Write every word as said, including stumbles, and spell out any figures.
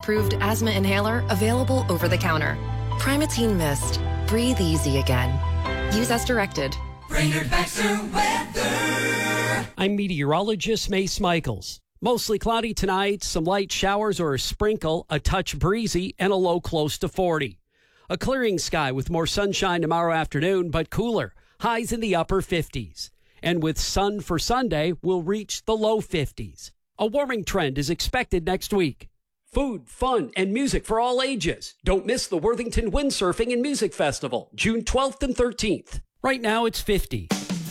approved asthma inhaler available over the counter. Primatene Mist. Breathe easy again. Use as directed. Brainerd Baxter weather. I'm meteorologist Mace Michaels. Mostly cloudy tonight, some light showers or a sprinkle, a touch breezy, and a low close to forty. A clearing sky with more sunshine tomorrow afternoon, but cooler. Highs in the upper fifties. And with sun for Sunday, we'll reach the low fifties. A warming trend is expected next week. Food, fun, and music for all ages. Don't miss the Worthington Windsurfing and Music Festival, June twelfth and thirteenth. Right now, it's fifty.